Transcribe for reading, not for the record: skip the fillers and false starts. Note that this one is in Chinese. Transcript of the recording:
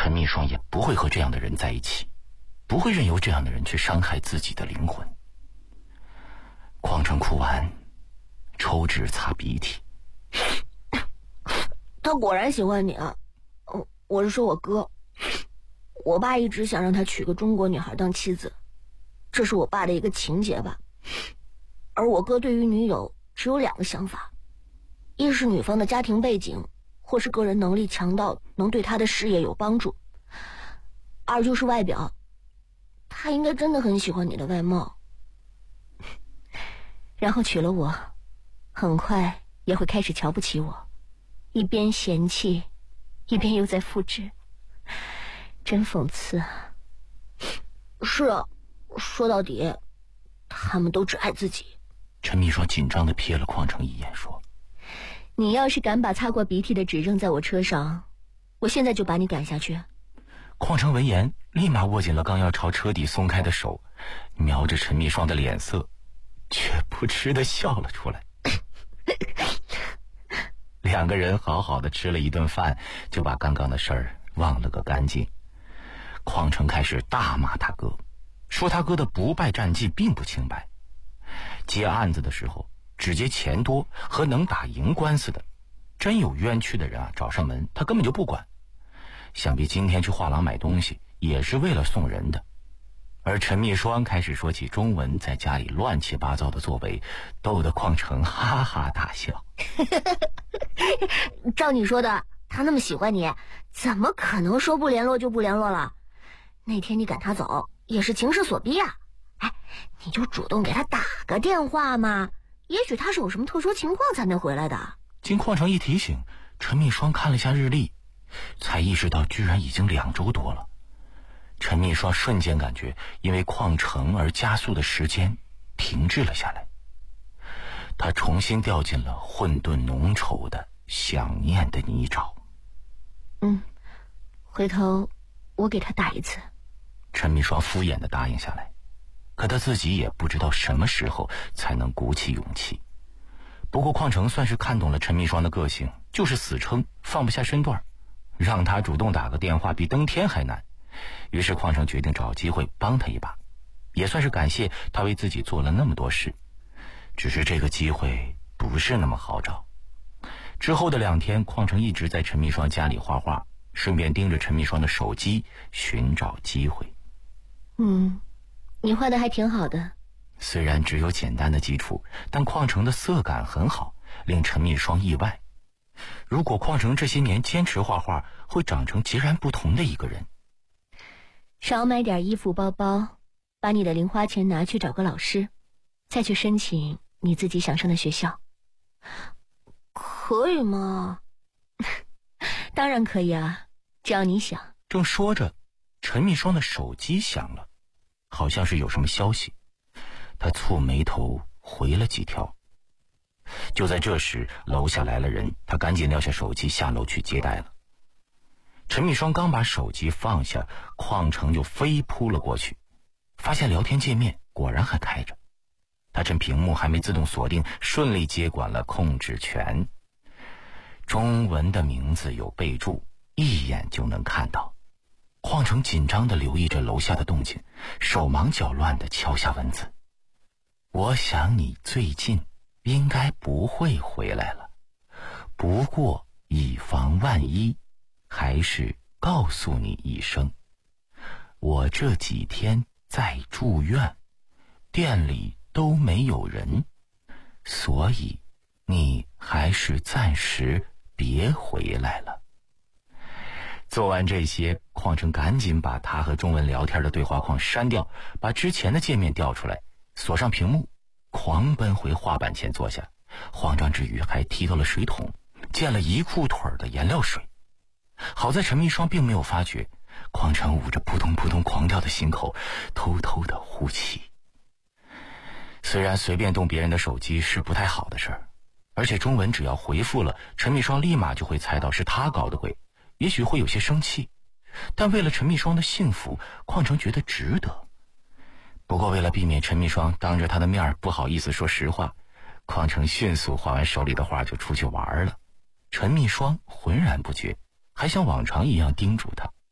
陈密霜也不会和这样的人在一起，不会任由这样的人去伤害自己的灵魂。匡成哭完，抽纸擦鼻涕。 他果然喜欢你啊！我是说我哥，我爸一直想让他娶个中国女孩当妻子，这是我爸的一个情节吧。而我哥对于女友只有2个想法，一是女方的家庭背景或是个人能力强到能对他的事业有帮助，二就是外表，他应该真的很喜欢你的外貌。然后娶了我，很快也会开始瞧不起我，一边嫌弃一边又在复制，真讽刺啊。是啊，说到底他们都只爱自己。 陈密霜紧张地瞥了匡成一眼，说： 你要是敢把擦过鼻涕的纸扔在我车上，我现在就把你赶下去。 匡成闻言立马握紧了刚要朝车底松开的手，瞄着陈密霜的脸色，却扑哧地笑了出来。2个人好好的吃了一顿饭，就把刚刚的事儿忘了个干净。匡成开始大骂他哥，说他哥的不败战绩并不清白，接案子的时候只接钱多和能打赢官司的，真有冤屈的人啊找上门他根本就不管。想必今天去画廊买东西也是为了送人的。而陈密霜开始说起钟文在家里乱七八糟的作为，逗得匡成哈哈大笑。 照你说的，他那么喜欢你，怎么可能说不联络就不联络了？那天你赶他走也是情势所逼啊。你就主动给他打个电话嘛，也许他是有什么特殊情况才没回来的。 经匡成一提醒，陈密霜看了下日历，才意识到居然已经2周多了。陈密霜瞬间感觉因为匡成而加速的时间停滞了下来，他重新掉进了混沌浓稠的想念的泥沼。 回头我给他打一次。 陈密霜敷衍地答应下来，可他自己也不知道什么时候才能鼓起勇气。不过匡成算是看懂了陈密霜的个性，就是死撑放不下身段，让他主动打个电话比登天还难。于是匡成决定找机会帮他一把，也算是感谢他为自己做了那么多事。只是这个机会不是那么好找。之后的2天，匡成一直在陈密霜家里画画，顺便盯着陈密霜的手机寻找机会。 你画的还挺好的。 虽然只有简单的基础，但匡成的色感很好，令陈密霜意外。如果匡成这些年坚持画画，会长成截然不同的一个人。 少买点衣服包包，把你的零花钱拿去找个老师，再去申请你自己想上的学校。可以吗？当然可以啊，只要你想。 正说着，陈密霜的手机响了，好像是有什么消息。他蹙眉头回了几条。就在这时，楼下来了人，他赶紧撂下手机下楼去接待了。陈密霜刚把手机放下，匡成就飞扑了过去，发现聊天界面果然还开着。他趁屏幕还没自动锁定，顺利接管了控制权。中文的名字有备注，一眼就能看到。匡成紧张地留意着楼下的动静，手忙脚乱地敲下文字。我想你最近应该不会回来了，不过以防万一，还是告诉你一声，我这几天在住院，店里都没有人，所以你还是暂时别回来了。做完这些，匡成赶紧把他和钟文聊天的对话框删掉，把之前的界面调出来，锁上屏幕，狂奔回画板前坐下，慌张之余还提到了水桶，溅了一裤腿的颜料水。好在陈密霜并没有发觉，匡成捂着扑通扑通狂跳的心口，偷偷的呼气。虽然随便动别人的手机是不太好的事儿，而且钟文只要回复了，陈密霜立马就会猜到是他搞的鬼，也许会有些生气，但为了陈密霜的幸福，匡成觉得值得。不过为了避免陈密霜当着他的面不好意思说实话，匡成迅速画完手里的画就出去玩了。陈密霜浑然不觉，还像往常一样叮嘱他，